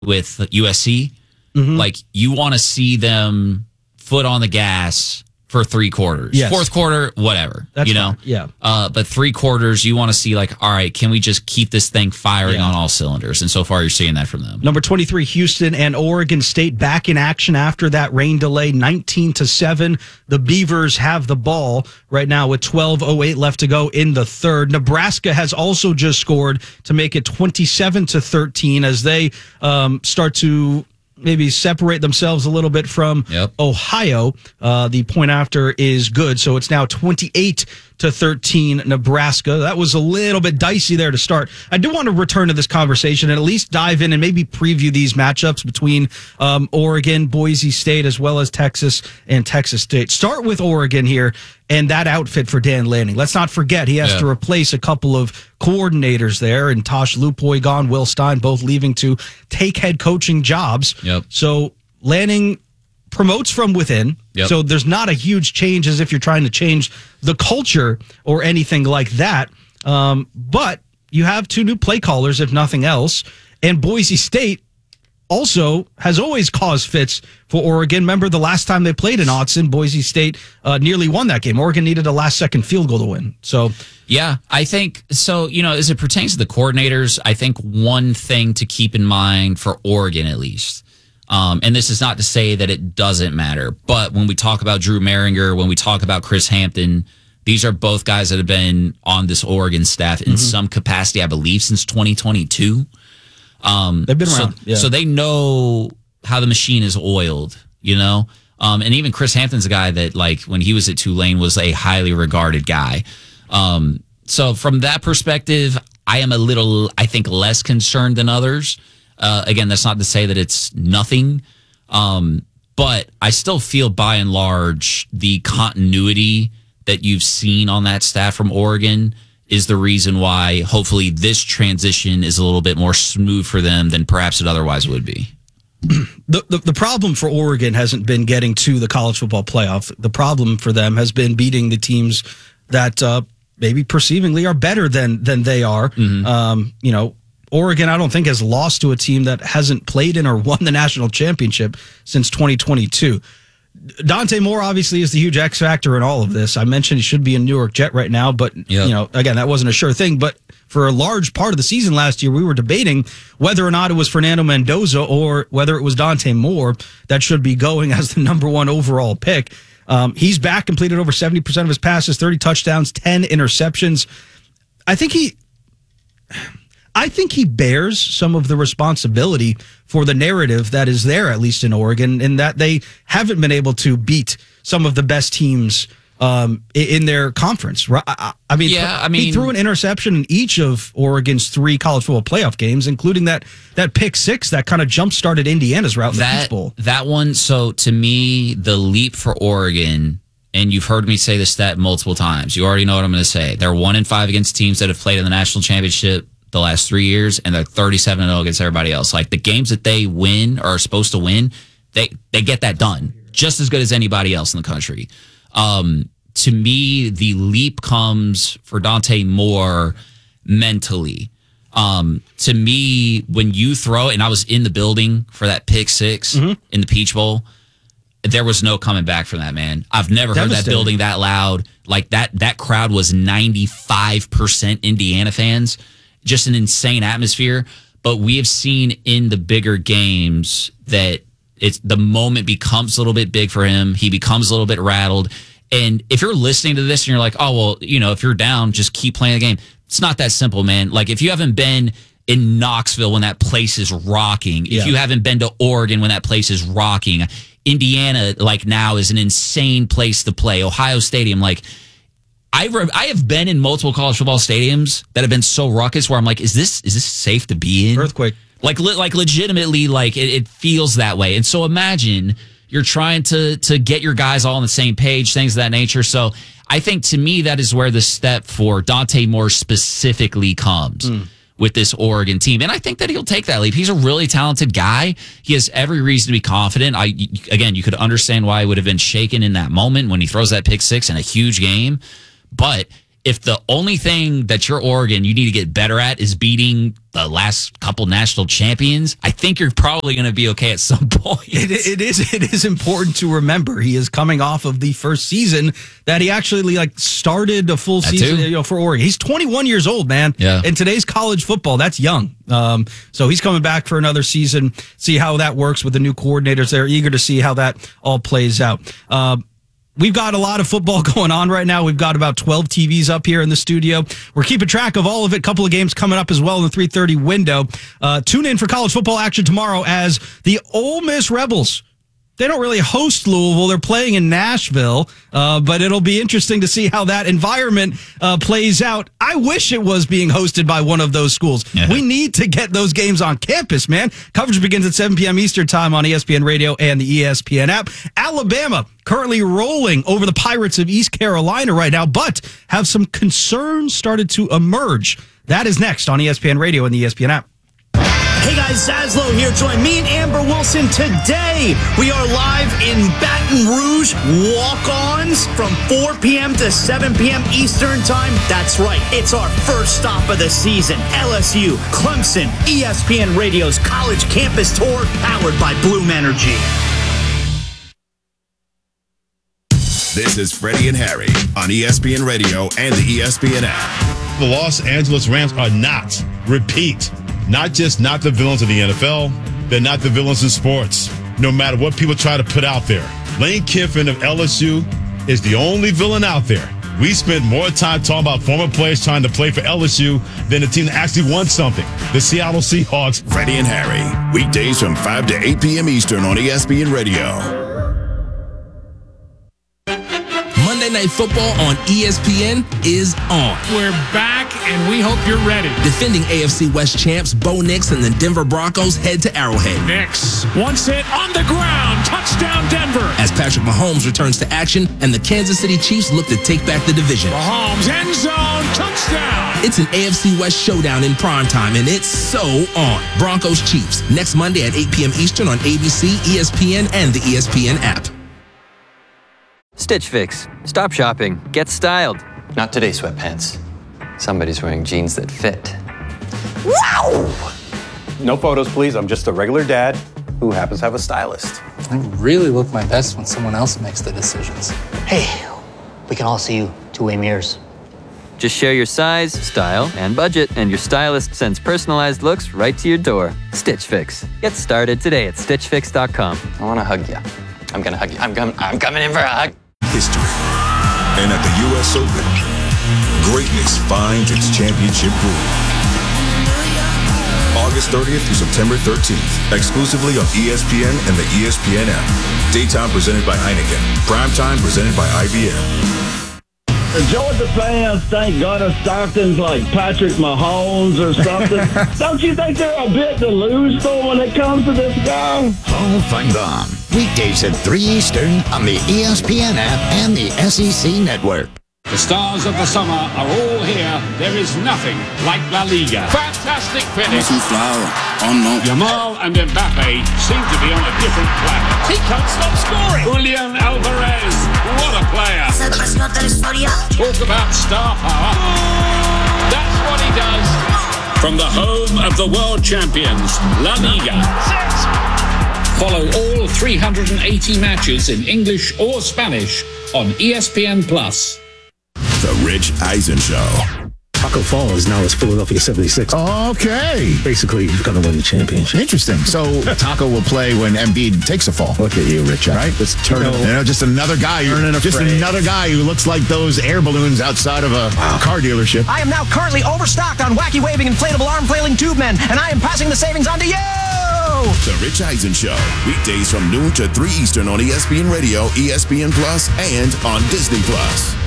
with USC. Like, you want to see them foot on the gas for 3 quarters. Yes. Fourth quarter, whatever. That's know? fine. Yeah. But 3 quarters, you want to see, like, all right, can we just keep this thing firing on all cylinders? And so far, you're seeing that from them. Number 23, Houston and Oregon State back in action after that rain delay, 19-7. The Beavers have the ball right now with 12:08 left to go in the third. Nebraska has also just scored to make it 27-13 as they start to maybe separate themselves a little bit from Ohio. The point after is good, so it's now 28-13 Nebraska. That was a little bit dicey there to start. I do want to return to this conversation and at least dive in and maybe preview these matchups between Oregon, Boise State, as well as Texas and Texas State. Start with Oregon here and that outfit for Dan Lanning. Let's not forget he has to replace a couple of coordinators there, and Tosh Lupoy gone, Will Stein both leaving to take head coaching jobs. So Lanning promotes from within. So there's not a huge change as if you're trying to change the culture or anything like that. But you have 2 new play callers, if nothing else. And Boise State also has always caused fits for Oregon. Remember the last time they played in Autzen, Boise State nearly won that game. Oregon needed a last-second field goal to win. So, yeah, I think so. As it pertains to the coordinators, I think one thing to keep in mind for Oregon, at least, and this is not to say that it doesn't matter, but when we talk about Drew Maringer, when we talk about Chris Hampton, these are both guys that have been on this Oregon staff in some capacity, I believe, since 2022. They've been around. So they know how the machine is oiled, and even Chris Hampton's a guy that, like, when he was at Tulane was a highly regarded guy. So from that perspective, I am a little, I think, less concerned than others. Again, that's not to say that it's nothing. But I still feel by and large the continuity that you've seen on that staff from Oregon is the reason why hopefully this transition is a little bit more smooth for them than perhaps it otherwise would be. The problem for Oregon hasn't been getting to the college football playoff. The problem for them has been beating the teams that maybe perceivingly are better than they are. Oregon, I don't think, has lost to a team that hasn't played in or won the national championship since 2022. Dante Moore obviously is the huge X factor in all of this. I mentioned he should be in New York Jet right now, but again, that wasn't a sure thing. But for a large part of the season last year, we were debating whether or not it was Fernando Mendoza or whether it was Dante Moore that should be going as the number 1 overall pick. He's back, completed over 70% of his passes, 30 touchdowns, 10 interceptions. I think he bears some of the responsibility for the narrative that is there, at least in Oregon, in that they haven't been able to beat some of the best teams in their conference. He threw an interception in each of Oregon's 3 college football playoff games, including that pick 6 that kind of jump-started Indiana's route in the Peach Bowl. That one, so to me, the leap for Oregon, and you've heard me say this stat multiple times. You already know what I'm going to say. They're 1-5 against teams that have played in the national championship the last 3 years, and they're 37-0 against everybody else. Like, the games that they win or are supposed to win, they get that done just as good as anybody else in the country. To me, the leap comes for Dante Moore mentally. To me, when you throw it, and I was in the building for that pick 6 in the Peach Bowl, there was no coming back from that, man. I've never heard that building that loud. Like, that crowd was 95% Indiana fans. Just an insane atmosphere. But we have seen in the bigger games that the moment becomes a little bit big for him. He becomes a little bit rattled. And if you're listening to this and you're like, oh, well, if you're down, just keep playing the game. It's not that simple, man. Like, if you haven't been in Knoxville when that place is rocking, if you haven't been to Oregon when that place is rocking, Indiana, like, now is an insane place to play. Ohio Stadium, like, I have been in multiple college football stadiums that have been so ruckus where I'm like, is this safe to be in? Earthquake. Like legitimately, like it feels that way. And so imagine you're trying to get your guys all on the same page, things of that nature. So I think, to me, that is where the step for Dante Moore specifically comes with this Oregon team. And I think that he'll take that leap. He's a really talented guy. He has every reason to be confident. Again, you could understand why he would have been shaken in that moment when he throws that pick 6 in a huge game. But if the only thing that you're Oregon you need to get better at is beating the last couple national champions, I think you're probably going to be okay at some point. It is important to remember he is coming off of the first season that he actually started a full season for Oregon. He's 21 years old, man. Yeah. In today's college football, that's young. So he's coming back for another season. See how that works with the new coordinators. They're eager to see how that all plays out. We've got a lot of football going on right now. We've got about 12 TVs up here in the studio. We're keeping track of all of it. A couple of games coming up as well in the 3:30 window. Tune in for college football action tomorrow as the Ole Miss Rebels. They don't really host Louisville. They're playing in Nashville, but it'll be interesting to see how that environment plays out. I wish it was being hosted by one of those schools. Yeah. We need to get those games on campus, man. Coverage begins at 7 p.m. Eastern time on ESPN Radio and the ESPN app. Alabama currently rolling over the Pirates of East Carolina right now, but have some concerns started to emerge. That is next on ESPN Radio and the ESPN app. Hey guys, Zaslow here. Join me and Amber Wilson today. We are live in Baton Rouge, walk-ons from 4 p.m. to 7 p.m. Eastern time. That's right. It's our first stop of the season. LSU, Clemson, ESPN Radio's college campus tour powered by Bloom Energy. This is Freddie and Harry on ESPN Radio and the ESPN app. The Los Angeles Rams are not, repeat, not the villains of the NFL, they're not the villains in sports, no matter what people try to put out there. Lane Kiffin of LSU is the only villain out there. We spent more time talking about former players trying to play for LSU than the team that actually won something, the Seattle Seahawks. Freddie and Harry, weekdays from 5 to 8 p.m. Eastern on ESPN Radio. Monday Night Football on ESPN is on. We're back, and we hope you're ready. Defending AFC West champs Bo Nix and the Denver Broncos head to Arrowhead. Nix, once hit on the ground, touchdown Denver. As Patrick Mahomes returns to action and the Kansas City Chiefs look to take back the division. Mahomes, end zone, touchdown. It's an AFC West showdown in primetime, and it's so on. Broncos Chiefs, next Monday at 8 p.m. Eastern on ABC, ESPN, and the ESPN app. Stitch Fix. Stop shopping. Get styled. Not today, sweatpants. Somebody's wearing jeans that fit. Wow! No photos, please. I'm just a regular dad who happens to have a stylist. I really look my best when someone else makes the decisions. Hey, we can all see you two-way mirrors. Just share your size, style, and budget, and your stylist sends personalized looks right to your door. Stitch Fix. Get started today at StitchFix.com. I want to hug you. I'm going to hug you. I'm coming in for a hug. History. And at the U.S. Open, greatness finds its championship groove. August 30th through September 13th, exclusively on ESPN and the ESPN app. Daytime presented by Heineken. Primetime presented by IBM. Georgia fans think Gunnar Stockton's like Patrick Mahomes or something. Don't you think they're a bit delusional when it comes to this guy? Hall Feinbaum. Weekdays at 3 Eastern on the ESPN app and the SEC network. The stars of the summer are all here. There is nothing like La Liga. Fantastic finish. Yamal and Mbappe seem to be on a different planet. He can't stop scoring. Julian Alvarez, what a player. Talk about star power. That's what he does. From the home of the world champions, La Liga. Follow all 380 matches in English or Spanish on ESPN+. The Rich Eisen Show. Taco Fall is now as Philadelphia 76. Okay. Basically, he's going to win the championship. Interesting. So Taco will play when Embiid takes a fall. Look at you, Rich. Right? Just turn just another guy. Another guy who looks like those air balloons outside of a car dealership. I am now currently overstocked on wacky waving inflatable arm flailing tube men, and I am passing the savings on to you. The Rich Eisen Show. Weekdays from noon to 3 Eastern on ESPN Radio, ESPN Plus, and on Disney Plus.